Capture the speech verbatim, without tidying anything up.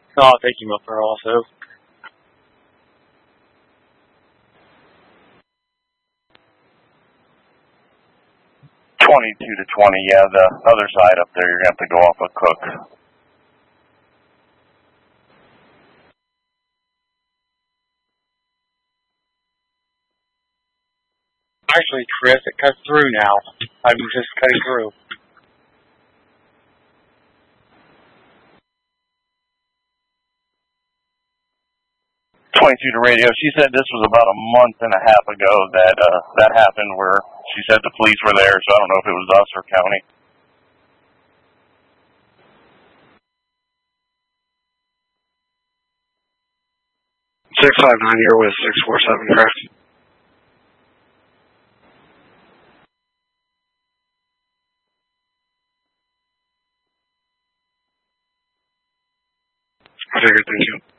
Oh, I'll take him up there also. twenty-two to twenty, yeah, the other side up there, you're going to have to go off a Cook. Actually, Chris, it cuts through now. I'm just cutting through. twenty-two to radio. She said this was about a month and a half ago that uh, that happened where she said the police were there, so I don't know if it was us or county. six five nine here with six four seven, correct? I figured, thank you.